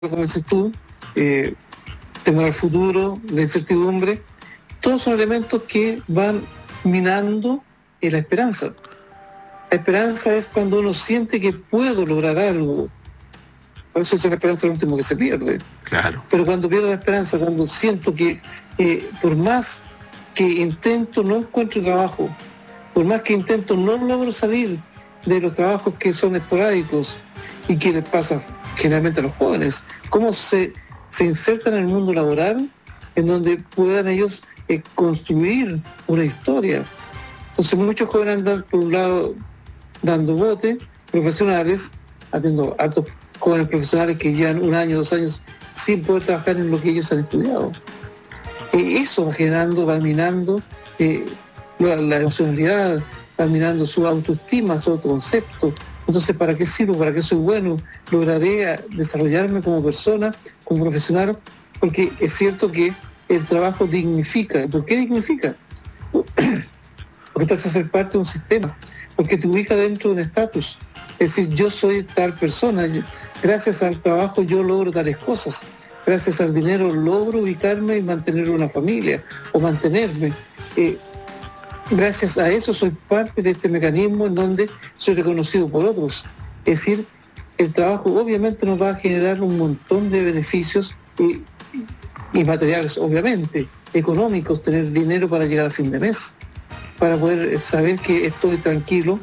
como dices tú, temor al futuro, la incertidumbre, todos son elementos que van minando la esperanza. La esperanza es cuando uno siente que puedo lograr algo. Por eso es la esperanza lo último que se pierde. Claro. Pero cuando pierdo la esperanza, cuando siento que por más que intento no encuentro trabajo, por más que intento no logro salir de los trabajos que son esporádicos y que les pasa generalmente a los jóvenes, cómo se insertan en el mundo laboral en donde puedan ellos construir una historia. Entonces muchos jóvenes andan por un lado dando bote, profesionales, atiendo a altos jóvenes profesionales que llevan 1 año, 2 años sin poder trabajar en lo que ellos han estudiado. Eso va generando, va minando la emocionalidad, va minando su autoestima, su autoconcepto. Entonces, ¿para qué sirvo? ¿Para qué soy bueno? ¿Lograré desarrollarme como persona, como profesional? Porque es cierto que el trabajo dignifica. ¿Por qué dignifica? Porque te hace ser parte de un sistema, porque te ubica dentro de un estatus. Es decir, yo soy tal persona, gracias al trabajo yo logro tales cosas, gracias al dinero logro ubicarme y mantener una familia o mantenerme. Gracias a eso soy parte de este mecanismo en donde soy reconocido por otros. Es decir, el trabajo obviamente nos va a generar un montón de beneficios y materiales, obviamente, económicos, tener dinero para llegar a fin de mes, para poder saber que estoy tranquilo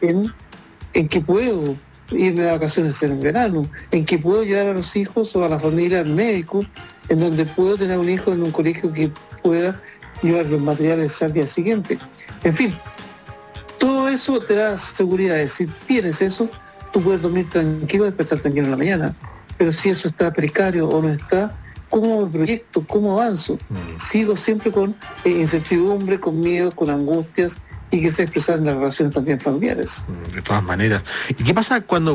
en que puedo irme de vacaciones en el verano, en que puedo llevar a los hijos o a la familia al médico, en donde puedo tener un hijo en un colegio que pueda llevar los materiales al día siguiente. En fin, todo eso te da seguridad. Si tienes eso, tú puedes dormir tranquilo, despertar tranquilo en la mañana. Pero si eso está precario o no está, ¿cómo me proyecto? ¿Cómo avanzo? Sigo siempre con incertidumbre, con miedo, con angustias, y que se expresan en las relaciones también familiares. De todas maneras. ¿Y qué pasa cuando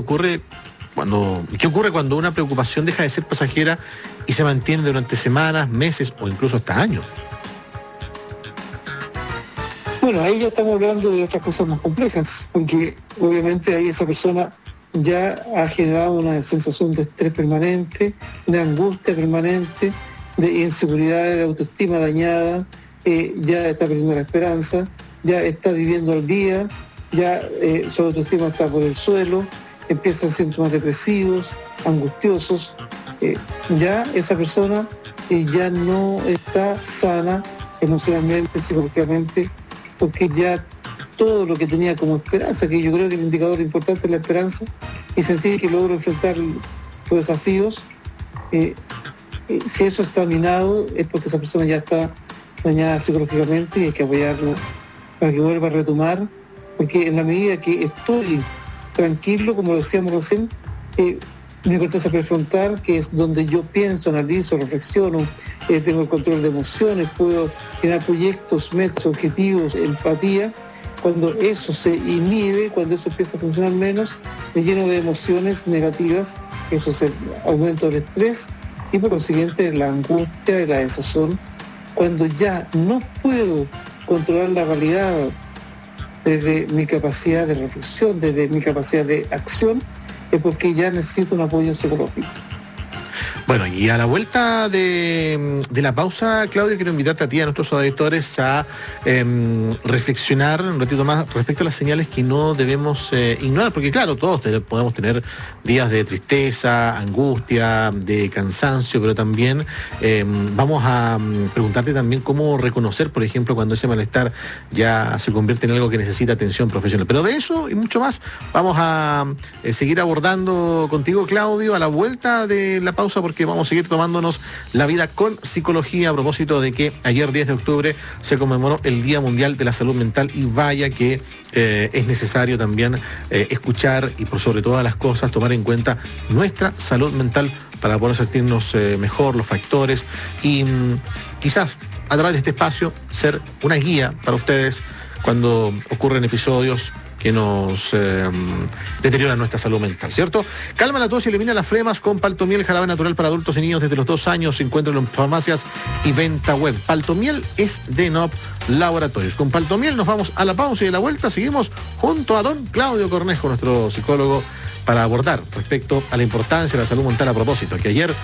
qué ocurre cuando una preocupación deja de ser pasajera y se mantiene durante semanas, meses o incluso hasta años? Bueno, ahí ya estamos hablando de otras cosas más complejas, porque obviamente ahí esa persona ya ha generado una sensación de estrés permanente, de angustia permanente, de inseguridad, de autoestima dañada, ya está perdiendo la esperanza, ya está viviendo al día, ya su autoestima está por el suelo, empiezan síntomas depresivos, angustiosos, ya esa persona ya no está sana emocionalmente, psicológicamente, porque ya todo lo que tenía como esperanza, que yo creo que el indicador importante es la esperanza, y sentir que logro enfrentar los desafíos, si eso está minado es porque esa persona ya está dañada psicológicamente y hay que apoyarlo para que vuelva a retomar, porque en la medida que estoy tranquilo, como decíamos recién, mi corteza prefrontal, que es donde yo pienso, analizo, reflexiono, tengo el control de emociones, puedo generar proyectos, metas, objetivos, empatía. Cuando eso se inhibe, cuando eso empieza a funcionar menos, me lleno de emociones negativas, eso es el aumento del estrés y por consiguiente la angustia y la desazón. Cuando ya no puedo controlar la realidad desde mi capacidad de reflexión, desde mi capacidad de acción, es porque ya necesito un apoyo psicológico. Bueno, y a la vuelta de la pausa, Claudio, quiero invitarte a ti y a nuestros auditores a reflexionar un ratito más respecto a las señales que no debemos ignorar, porque claro, todos podemos tener días de tristeza, angustia, de cansancio, pero también vamos a preguntarte también cómo reconocer, por ejemplo, cuando ese malestar ya se convierte en algo que necesita atención profesional. Pero de eso y mucho más vamos a seguir abordando contigo, Claudio, a la vuelta de la pausa, porque vamos a seguir tomándonos la vida con psicología a propósito de que ayer 10 de octubre se conmemoró el Día Mundial de la Salud Mental y vaya que es necesario también escuchar y por sobre todas las cosas tomar en cuenta nuestra salud mental para poder sentirnos mejor, los factores y quizás a través de este espacio ser una guía para ustedes cuando ocurren episodios que nos deterioran nuestra salud mental, ¿cierto? Calma la tos y elimina las flemas con Paltomiel, jarabe natural para adultos y niños desde los 2 años. Se encuentra en farmacias y venta web. Paltomiel es de NOP Laboratorios. Con Paltomiel nos vamos a la pausa y de la vuelta seguimos junto a don Claudio Cornejo, nuestro psicólogo para abordar respecto a la importancia de la salud mental a propósito, que ayer